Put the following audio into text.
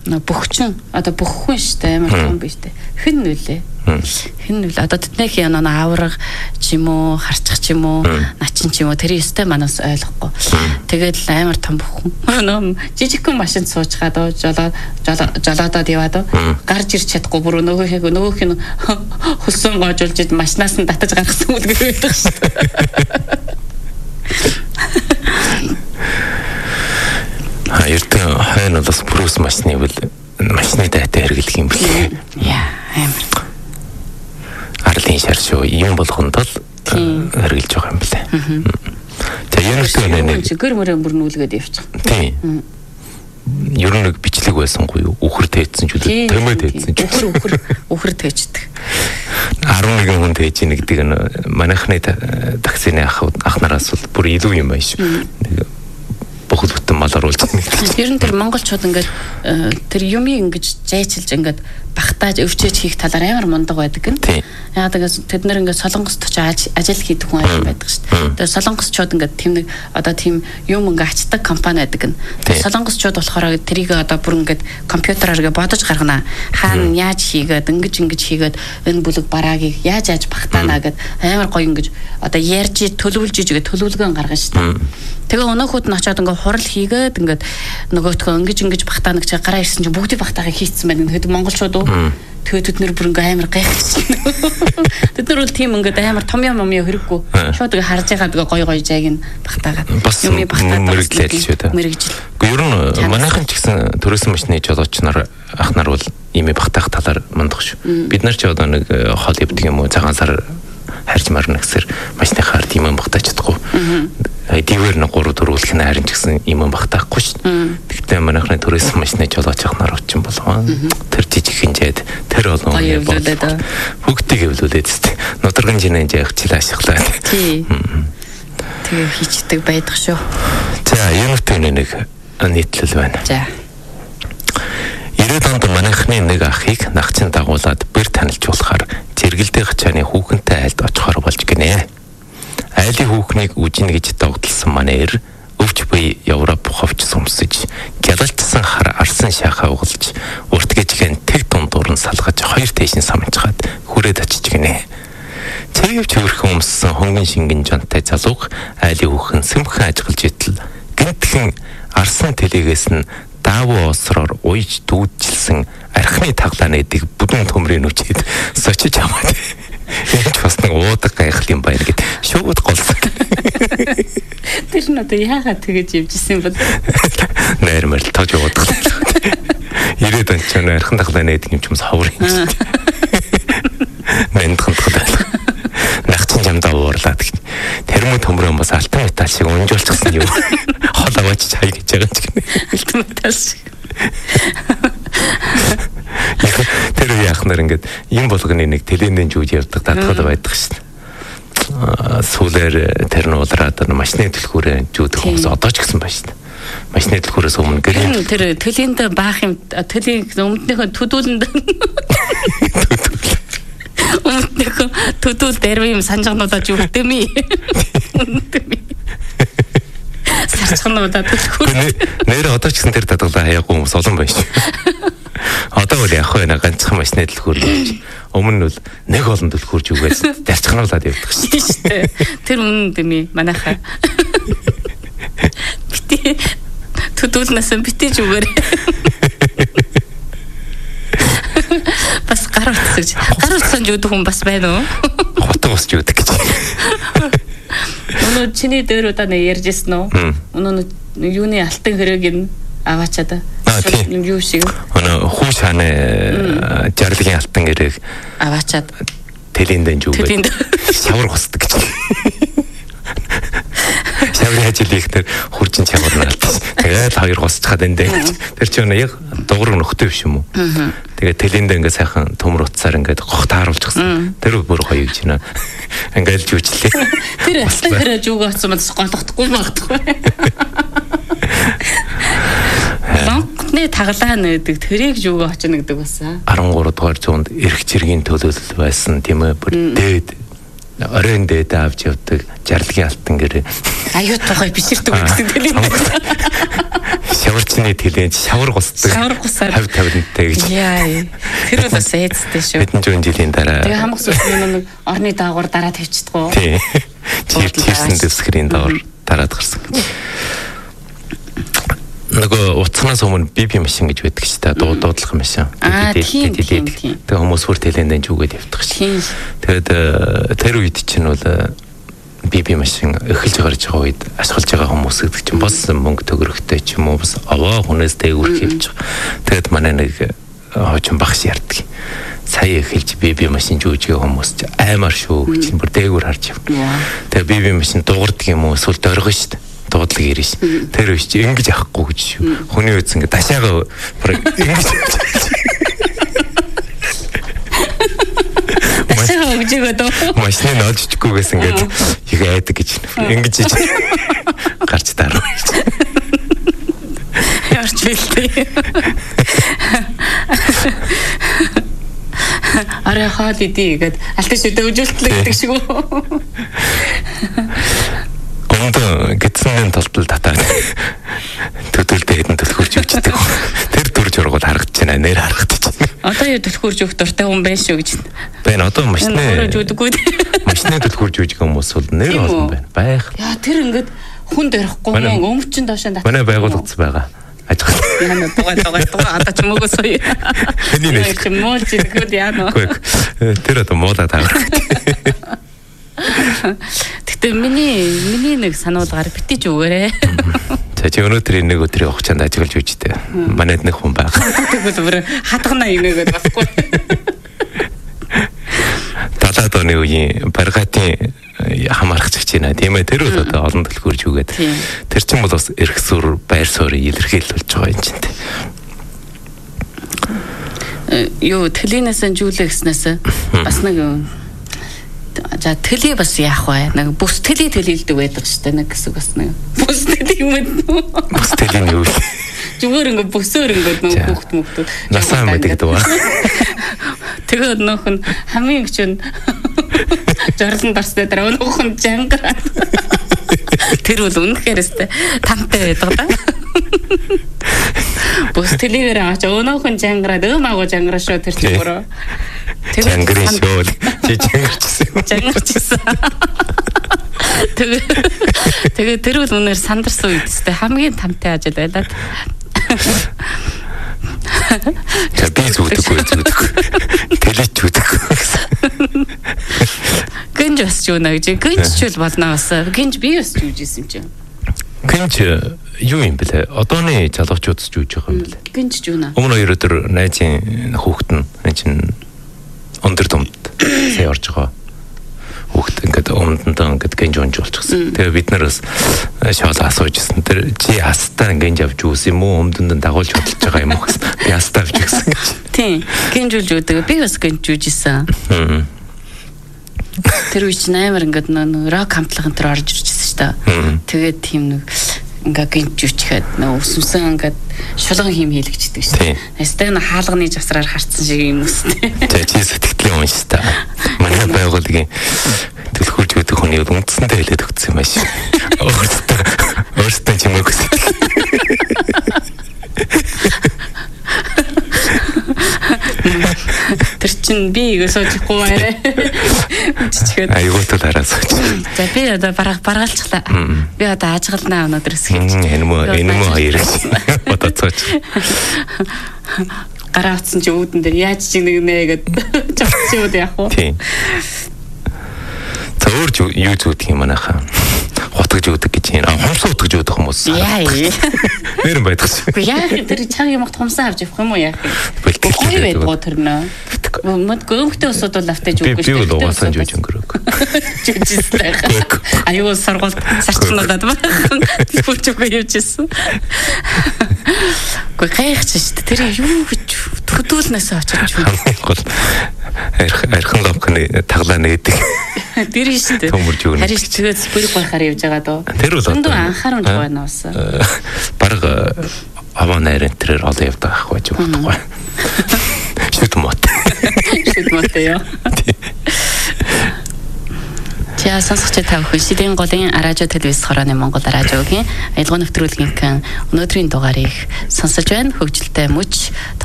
бөхчин одоо бөххүн штэ амар том биш тэ хэн нүлээ одоо тэдний яна авраг ч юм уу харчих ч юм уу начин ч юм уу тэр өстэй манаас ойлгохгүй тэгээд амар том бөххүн жижигхэн машинд суучгаад жолоодод яваад гарч ирч чадахгүй бүр нөгөөх нь хөлсөн гоожулж машинаас нь татаж гаргасан үлгэр байдаг штэ Эрдэн хойно бас Брюс машины дайтай хэрэглэх юм бэлээ. Яа, амар. Арлын шар шүү. Юм болгонд л хэрэглэж байгаа юм бэлээ. За юунэтэй нэг гэр мөрөө бүр нүүлгээд явчих. Тийм. Ер нь нэг бичлэг байсангүй юу? Үхэр тээдсэн ч үү? Тэмээд тээдсэн ч. Үхэр тээждэг. 11 хүн тээж нэгдэг нь манайхны таксины ах нараас бол бүр илүү юм байна шүү. Бохот бүтэн мал оруулж байна. Ер нь тэр монголчууд ингээд тэр юмыг ингэж зайчилж ингээд багтааж өвчөөж хийх талаар амар мундаг байдаг гэн. Яагаад гэвэл тэд нэр ингээд солонгост очиж ажил хийдэг хүн аим байдаг шүү дээ. Тэр солонгосчууд ингээд тийм нэг одоо тийм юм ингээд ачдаг компани байдаг гэн. Солонгосчууд болохоор тэрийг одоо бүр ингээд компьютераар ингээд бодож гаргана. Хаана яаж хийгээд ингэж хийгээд энэ бүлэг бараагийг яаж багтаана гэд амар гоё ингээд одоо ярьж төлөвлөж игээд төлөвлөгөө гаргана шүү дээ. Тэгээ өнөөхөд нь очиод ингээ хурал хийгээд ингээд нөгөөтгөө ингэж багтаана гэж гараа ирсэн чинь бүгдийг багтаахыг хийцсэн байна. Тэгэхэд монголчууд тэгээд тэд нэр бүр ингээ амар гайхчихсан. Тэд нар бол тийм ингээ амар том юм хэрэггүй. Шууд ингээ харж байгаа тэгээ гой зайг нь багтаагаад юмыг багтаад мэрэгжил шүү дээ. Мэрэгжил. Гэхдээ ер нь манайхан ч гэсэн төрөөсөн машины жолооч нар ах нар бол имээ багтаах талаар мандах шүү. Бид нар ч одоо нэг хол явдаг юм уу цагаан сар харж марна гэсэр машиныхаар тийм юм багтааж чадахгүй. Дивэр нэг 3-4 үлэх нь харин ч гэсэн юм багтаахгүй шүү. Тэгтээ манайхны төрөөсөн машины жолооч ах нар очин болов. Тэр жижиг хинжээд тэр олон бүгдийг эвлүүлээд тест. Нударган жинэн жаахчлаа ашиглаа. Тэгээ хийчдэг байдаг шүү. За, юунатай нэг нийтлэл байна. За. 90-ад онд манайхны нэг ахыг нагцын дагуулад бэр танилцуулахаар зэрэгэлдээ хачааны хүүхэнтэй айлд очихоор болж гинэ. Айлын хүүхнийг үжин гэж догдолсон манайр өвч буй Европ ховч сүмсэж гялалцсан хар арсан шахаа угалж урт гэжгэн тэг дундуур нь салгаж хоёр тэшин самчгаад хүрээд очиж гинэ. Цэвч хөрхөн өмссөн хонгон шингэн жонтой залууг айлын хүүхэн сэмхэн ажиглаж итэл гинтхэн арсан тэлэгээс нь даавуу осроор уйж дүүджилсэн архины таглаа нэдэг бүдүүн төмрийн үчид сочиж аваад энэ ч бас нэг уудаг гайхал юм байна гэд шууд голсон. Тэр нь одоо яагаад тэгэж явжсэн юм бэ? Нэрмэл тож уудаг. 90-ад он ч архин таглаа нэдэг юм ч юмс ховор юм шүү дээ. Мэнд хандхад нагчин жамдаа уурлаад гэх. Тэрмүү төмрөө бас алтан металл шиг унжуулчихсан юм. Хол аваач чай гэж байгаа ч гэнэ. Алтан металл шиг. Тэр яахнаар ингээд юм болгоны нэг телевизэн жүүж явдаг татгал байдаг шин. Сүүлээр тэр нь улраад машины төлхөөрөө жүүдэх хүмүүс одоо ч гэсэн байна шин. Машины төлхөөрөөс өмнө гэрээ. Тэр төлөнд баах юм төлийн өмнөнийхөө төдүүлэнд өмнөнийхөө төдүүл дээр юм санжгануудаа жүүрдэми. Сарчгануудаа төлхөөр. Нэр одоо ч гэсэн тэр татгалаа хаяагүй хүмүүс олон байна шин. Одоо бол яах вэ? Ганцхан машины төлхөөр гэж. Өмнө нь бол нэг олон төлхөөрж үгээс дарчхануулаад явдаг шүү дээ. Тэр үнэн дэмий манайхаа. Бити төдүүлнээс битэж үгээр. Бас гар утсан жуудаг хүн бас байна уу? Хотог ус жуудаг гэж. Өнөө чиний дээр удаа нэ ярьжсэн үү? Өнөө юуны алтан хэрэг аваачаад юм юу шиг хүү шааны жарлагын алтан гэрэг аваачаад тэлийн жүүгээ шавар хусдаг гэж. Шаврын ажил ихнэр хуржин чамар наалтсан. Тэгээд хоёр госчхад эндээ тэр чинь яг дугур нөхдөв биш юм уу? Тэгээд тэлийн ингээ сайхан төмөр утсаар ингээ гох тааруулчихсан. Тэр бүр гоё гэж байна. Ингээл жүүжлээ. Тэр алтан гэрээ жүүгээ оцсон мас голохдохгүй магадгүй. Лонкны таглаа нэдэг тэрийг жүүгээ очно гэдэг басан. 13 дугаар зуунд эрх зэргийн төлөөлөл байсан тийм ээ бүр дээд оройн дээд авч явдаг жарлагын алтан гэрээ. Аюу тухай биширдэг гэсэн тийм. Шаварчны тэлэнж шавар гусдаг. Шавар гусаад 50-50-тай гэж. Яа. Тэр бол бас эцтэй шүү. Хэдэн зуун жилийн дараа. Тэгээ хамаг сүсний нэг орны даагуур дараа тавьчихдгоо. Тийм. Чирсэн дэвсгэрийн доор дараад гарсан. Нөгөө утаснаас өмнө биби машин гэж байдаг шүү дээ. Дуудлах машин. Тэгээ хүмүүс бүр тэлэндэн зүгээд явдаг шүү. Тэгээд тэр үед чинь бол биби машин эхэлж гарч байгаа үед ашиглаж байгаа хүмүүс гэдэг чинь бас мөнгө төгрөгтэй ч юм уу бас аваа хүнээс дээгүүрх явж. Тэгээд манай нэг хожим багш ярьдаг. Сая эхэлж биби машин жүүжгээ хүмүүс ч аймар шүү гэж бүр дээгүүр харж яв. Тэгээд биби машин дуурдаг юм уу эсвэл дөргөн шүү дээ. Дуудлага ирэж. Тэр үеч ингэж авахгүй гэж шүү. Хүний үз ингэ дашаага ингэж дашаага өгжөөд машины олж ичгүйгээс ингэж их айдаг гэж ингэж гарч дараа. Ярч билээ. Арай хаал идий гэд алтан шүдэ өжөлтлөө гэдэг шиг үү. Гидсэний толтол татаад төдөлдөө хэдэн төлхөрж өгчдөг. Тэр дүр жургууд харагдаж байна. Нэр харагдаж байна. Одоо юу төлхөрж өгөх дуртай хүн байна шүү гэж. Байна. Одоо машины төлхөрж өгөх хүмүүс бол нэр олон байна. Байх. Яа тэр ингээд хүн дөрөхгүй мөн өмчин доошоо татсан. Манай байгууллагац байгаа. Ажиг. Яна тугаа одоо ч мөгөө сая. Хэний нэг ч мууч ирэхэд яана. Тэр одоо муулаад байгаа. Гэтэ миний нэг сануулгаар битээ ч өгөөрэй. За чи өнөөдөр нэг өдрийн хугацаанд ажиглаж үжтэй. Манайд нэг хүн байгаа. Тэгвэл бүр хатгана инээгээд басгүй. 70-аад оны үеийн баригатын хамаарч байна. Тийм ээ тэр бол одоо олон төлхөрж үгээд. Тэр чинь бол бас эрх суурь, байр суурийг илэрхийлүүлж байгаа юм чинь. Юу тэлэнээс жүүлээ гэснээс бас нэг за тэлээ бас яах вэ? Нэг бүс тэлээ тэлэлдэг байдаг шүү дээ. Нэг гэсэн бас нэг бүс тэлээ юм уу? Бүс тэлээ нь юу? Зүгээр ингээ бүсөөр ингээ нэг хүүхд мөхтүүд насаа мэддэг даа. Тэгээд нөх нь хамгийн гүн жорлон дарстай дараа нөх нь жангараад. Тэр бол үнэхээр өстэй тамтай байдаг да. Бүс тэлээр аач өнөөх нь жангараад өөмаагүй жангараа шүү тэр чинь өөрөө. Жангарын шүү. Чи жангарчсан. Жангарчсан. Тэгээ тэр бол үнээр сандарсан үед өстэй хамгийн тамтай ажил байлаа. Би зүгдэггүй. Тэлэж зүгдэггүй. Гинж бас ч үнэ гэж. Гинж ч бол болно бас. Гинж би бас ч үжсэн юм чинь. Гинж юу юм бэлээ? Одооны залуучууд ч үж байгаа юм бэлээ. Гинж ч үнэ. Өмнө өдөр найзын хүүхэд нь чинь өндөр думд сая орж байгаа. Хүүхэд ингээд өмнөдөө ингээд гинж унж болчихсон. Тэгээ бид нар бас шоол асуужсэн. Тэр чи хастаа гинж авч үүс юм уу? Өмнөдөө дагуулж хөдөлж байгаа юм уу гэсэн. Би хастаа авч гэсэн. Тийм. Гинжүүлж үүдэг. Би бас гинжүүлж ийсэн. Тэр үе чинь амар ингээд нэг рок хамтлагын тэр орж ирчихсэн шүү дээ. Тэгээд тийм нэг ингээ гинжүүчгээд нэг өсвсөн ингээд шулган хийм хийлэгчдэг шүү дээ. Эсвэл нэг хаалганы жасраар харцсан шиг юм үстэй. За чи сэтгэлийн унш та. Манай байгууллагын төлхөрж өгдөг хүний үндсэндээ хэлээд өгсөн юм байна шүү. Өөртөө чимээг сэтгэл. Тэр чинь би өсөжихгүй арай. Аюултай дараасаач. За би одоо баргаалчлаа. Би одоо ажигланаа өнөөдрөөс хэлж. Энэ мө хоёр бодоцооч. Гараа утсан чи үүдэн дээр яаж чи нэг нэ гэдэг чавчууд яах вэ? Тийм. Зөвөрж юу зүгдэх юм манайхаа. Хутгаж өгдөг гэж юм. Хумсаа хутгаж өгдөг хүмүүс. Яа. Нэрэн байдаг шүү. Яа тэр чагийн могт хумсаа авч явах юм уу яах юм? Гоё байдгаа тэр нөө. Мод гөмхтэй усуд бол автаж өгөхгүй шүү. Би бол угаасаа жууж өнгөрөөг. Жижигсэн. Аюу сургууль сарчнуудад бахан төлөвчгүй явжсэн. Гэхдээ гайхаж шүү. Тэр юу гэж төдүүлнээс очиж шүү. Архан ломкны таглаа нээдэг. Тэр шүү дээ. Харин тэгээд бүрэг байхаар явж байгаа дөө. Тэр бол одоо анхаарамж байна уусаа. Бараг аваа найрын тэрээр олон явдаг ах байж болохгүй. Шүт мот. Шүт мот яа. За сонсогч та бүхэн Шидийн голын радио телевиз хорооны Монгол радиогийн аялгаа нэвтрүүлгийн өнөөдрийн дугаарыг сонсож байна. Хөгжилтэй мөч